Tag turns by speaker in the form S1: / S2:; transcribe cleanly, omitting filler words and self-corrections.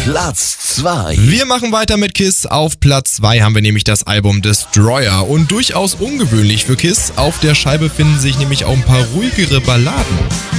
S1: Platz 2.
S2: Wir machen weiter mit KISS. Auf Platz 2 haben wir nämlich das Album Destroyer. Und durchaus ungewöhnlich für KISS. Auf der Scheibe finden sich nämlich auch ein paar ruhigere Balladen.